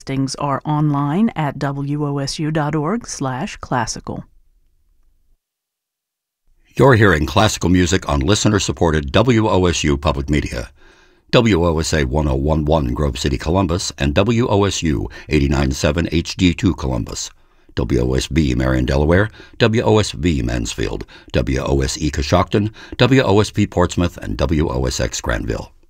Listings are online at wosu.org/classical. You're hearing classical music on listener-supported WOSU Public Media. WOSA 1011 Grove City, Columbus, and WOSU 89.7 HD2 Columbus. WOSB Marion, Delaware, WOSV Mansfield, WOSE Coshocton, WOSP Portsmouth, and WOSX Granville.